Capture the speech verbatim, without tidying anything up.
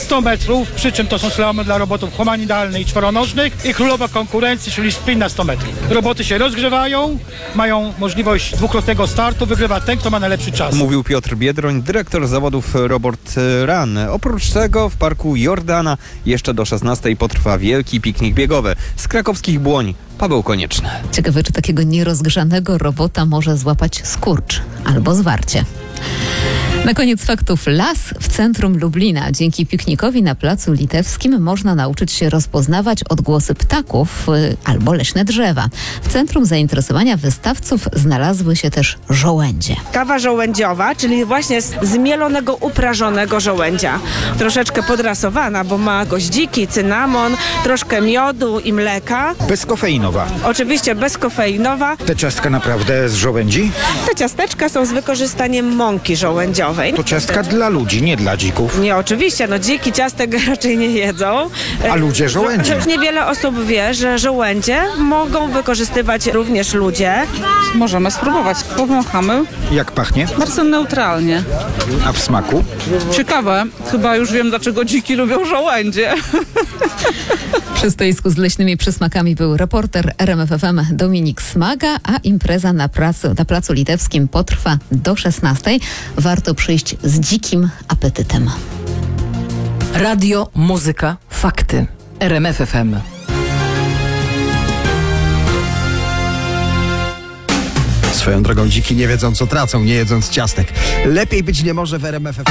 sto metrów, przy czym to są slalomy dla robotów humanitarnych i czworonożnych i królowa konkurencji, czyli sprint na sto metrów. Roboty się rozgrzewają, mają możliwość dwukrotnego startu, wygrywa ten, kto ma najlepszy czas. Mówił Piotr Biedroń, dyrektor zawodów Robot Run. Oprócz tego w parku Jordana jeszcze do szesnastej potrwa wielki piknik biegowy. Z krakowskich Błoń Paweł Konieczny. Ciekawe, czy takiego nierozgrzanego robota może złapać skurcz albo zwarcie. Na koniec faktów. Las w centrum Lublina. Dzięki piknikowi na Placu Litewskim można nauczyć się rozpoznawać odgłosy ptaków y, albo leśne drzewa. W centrum zainteresowania wystawców znalazły się też żołędzie. Kawa żołędziowa, czyli właśnie z zmielonego, uprażonego żołędzia. Troszeczkę podrasowana, bo ma goździki, cynamon, troszkę miodu i mleka. Bezkofeinowa. Oczywiście bezkofeinowa. Te ciastka naprawdę z żołędzi? Te ciasteczka są z wykorzystaniem mąki żołędziowej. To ciastka dla ludzi, nie dla dzików. Nie, oczywiście, no dziki ciastek raczej nie jedzą. A ludzie żołędzi. Niewiele osób wie, że żołędzie mogą wykorzystywać również ludzie. Możemy spróbować. Powąchamy. Jak pachnie? Bardzo neutralnie. A w smaku? Ciekawe. Chyba już wiem, dlaczego dziki lubią żołędzie. Przy stoisku z leśnymi przysmakami był reporter R M F F M Dominik Smaga, a impreza na, pracu, na Placu Litewskim potrwa do szesnastej. Warto przyjść z dzikim apetytem. Radio, muzyka, fakty. R M F F M. Swoją drogą dziki nie wiedzą, co tracą, nie jedząc ciastek. Lepiej być nie może w R M F F M.